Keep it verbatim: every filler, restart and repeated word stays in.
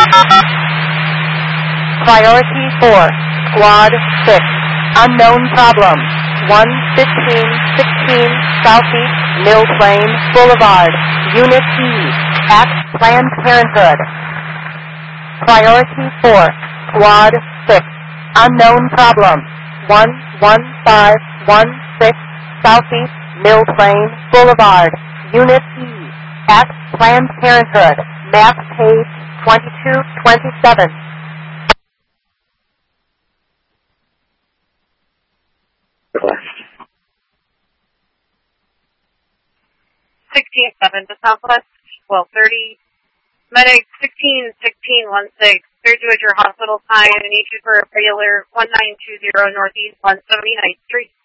Priority four, Squad six, unknown problem, one fifteen sixteen Southeast Mill Plain Boulevard, Unit E, at Planned Parenthood. Priority four, Squad six, unknown problem, one one five one six Southeast Mill Plain Boulevard, Unit E, at Planned Parenthood, map page twenty-two twenty-seven. sixteen seven to Southwest, twelve thirty. Medic sixteen sixteen sixteen, cleared you at your hospital time and need you for a regular one nine two zero Northeast one seventy-ninth Street.